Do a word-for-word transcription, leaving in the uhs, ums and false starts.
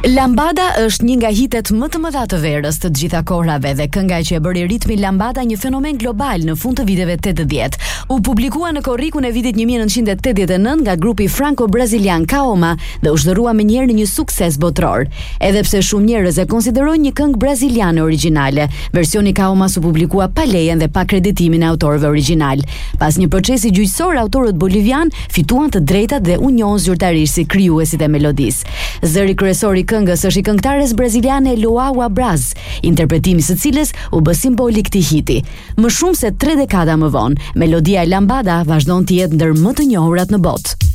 Lambada është një nga hitet më të mëdha të verës të gjitha kohërave dhe kënga që e bëri ritmin Lambada një fenomen global në fund të viteve tetëdhjetë. U publikua në korrikun e vitit një mijë nëntëqind e tetëdhjetë e nëntë nga grupi franco-brazilian Kaoma dhe u zhduroa menjëherë në një sukses botror. Edhe pse shumë njerëz e konsiderojnë një këngë braziliane origjinale, versioni Kaoma u publikua pa lejen dhe pa kreditimin e autorëve origjinal. Pas një procesi gjyqësor, autorët bolivian fituan të drejtat dhe u njohën zyrtarisht si krijuesit e melodisë. Zëri kryesor i këngës është i këngëtares braziliane Luau Braz, interpretimi së cilës u bë simbol i këtij hiti. Më shumë se tre dekada më vonë, melodia e Lambada vazhdon të jetë ndër më të njohurat në botë.